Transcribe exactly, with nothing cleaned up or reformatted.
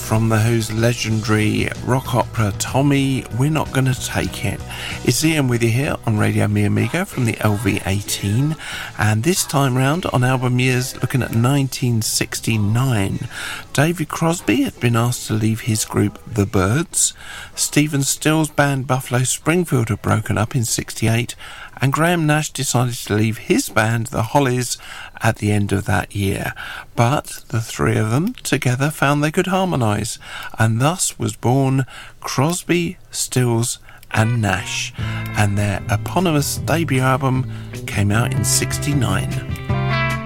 from The Who's legendary rock opera Tommy, We're Not Gonna Take It. It's Ian with you here on Radio Mi Amigo from the L V eighteen, and this time round on album years looking at nineteen sixty-nine. David Crosby had been asked to leave his group The Byrds, Stephen Still's band Buffalo Springfield had broken up in sixty-eight, and Graham Nash decided to leave his band The Hollies at the end of that year. But the three of them together found they could harmonise, and thus was born Crosby, Stills and Nash, and their eponymous debut album came out in sixty-nine.